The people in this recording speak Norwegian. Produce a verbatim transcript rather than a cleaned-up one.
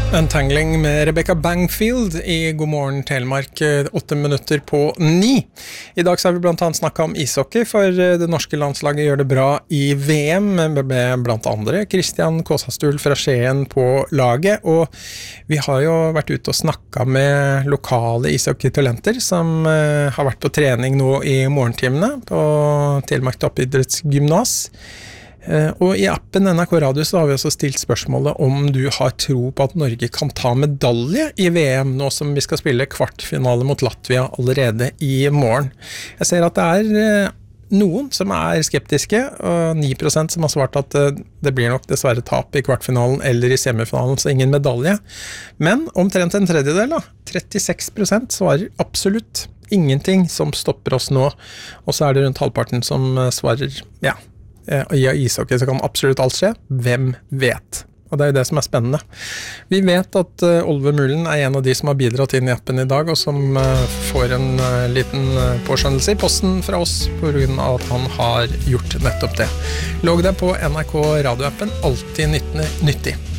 Untangling med Rebecca Bangfield i God morgen Telemark, åtte minutter på ni. I dag så har vi blant annet snakket om ishockey, for det norske landslaget gjør det bra i V M, med blant andre Christian Kåsastul fra Skien på laget, og vi har jo vært ute og snakket med lokale ishockeytalenter som uh, har vært på trening nå i morgentimene på Telemark Toppidrettsgymnas. Uh, og i appen N R K Radio så har vi også stilt spørsmålet om du har tro på at Norge kan ta medalje i V M nå som vi skal spille kvartfinale mot Latvia allerede i morgen. Jeg ser at det er uh, noen som er skeptiske, og ni prosent som har svart at uh, det blir nok dessverre tap i kvartfinalen eller i semifinalen, så ingen medalje. Men omtrent en tredjedel da, trettiseks prosent svarer absolutt ingenting som stopper oss nå, og så er det rundt halvparten som uh, svarer ja. I ishockey så kan absolutt alt skje. Hvem vet? Og det er jo det som er spennende. Vi vet at uh, Oliver Mullen er en av de som har bidratt inn i appen i dag, og som uh, får en uh, liten uh, påskjønnelse i posten fra oss på grunn av at han har gjort nettopp det. Logg deg på N R K radioappen, alltid nyttig.